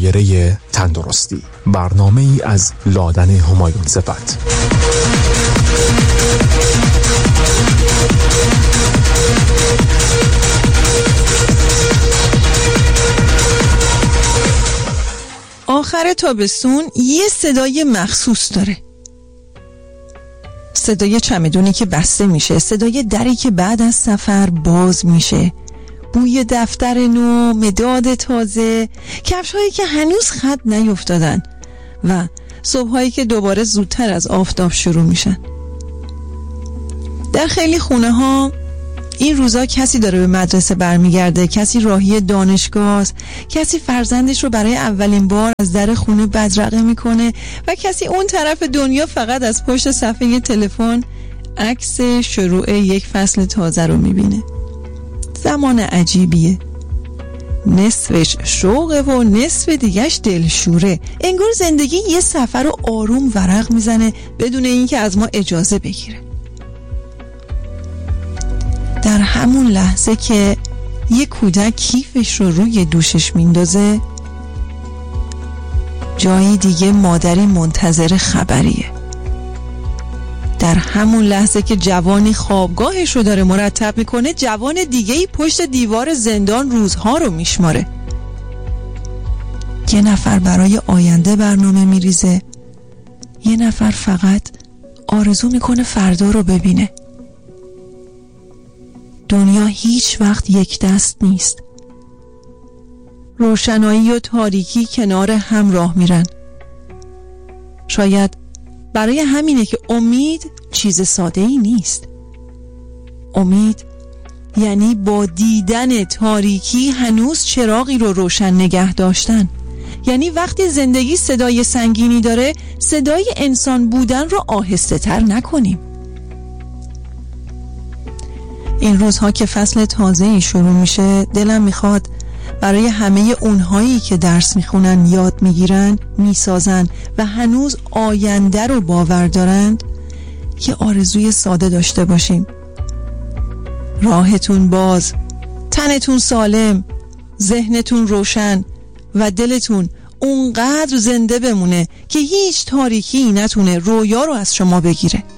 دایره تندرستی، برنامه ای از لادن همایون صفت. آخر تابستون یه صدای مخصوص داره، صدای چمدونی که بسته میشه، صدای دری که بعد از سفر باز میشه، بوی دفتر نو، مداد تازه، کفش‌هایی که هنوز خط نیفتادن و صبح‌هایی که دوباره زودتر از آفتاب شروع میشن. در خیلی خونه‌ها این روزا کسی داره به مدرسه برمیگرده، کسی راهی دانشگاه است، کسی فرزندش رو برای اولین بار از در خونه بدرقه میکنه و کسی اون طرف دنیا فقط از پشت صفحه تلفن عکس شروع یک فصل تازه رو میبینه. زمان عجیبیه، نصفش شوقه و نصف دیگهش دلشوره. انگار زندگی یه سفر رو آروم ورق میزنه بدون اینکه از ما اجازه بگیره. در همون لحظه که یه کودک کیفش رو روی دوشش میندازه، جایی دیگه مادری منتظر خبریه. در همون لحظه که جوانی خوابگاهش رو داره مرتب میکنه، جوان دیگه‌ای پشت دیوار زندان روزها رو میشماره. یه نفر برای آینده برنامه میریزه، یه نفر فقط آرزو میکنه فردا رو ببینه. دنیا هیچ وقت یک دست نیست. روشنایی و تاریکی کنار هم راه میرن. شاید برای همینه که امید چیز ساده‌ای نیست. امید یعنی با دیدن تاریکی هنوز چراغی رو روشن نگه داشتن. یعنی وقتی زندگی صدای سنگینی داره، صدای انسان بودن رو آهسته تر نکنیم. این روزها که فصل تازه‌ای شروع میشه، دلم میخواد برای همه اونهایی که درس میخونن، یاد میگیرن، میسازن و هنوز آینده رو باور دارند، یه آرزوی ساده داشته باشیم. راهتون باز، تنتون سالم، ذهنتون روشن و دلتون اونقدر زنده بمونه که هیچ تاریکی نتونه رویا رو از شما بگیره.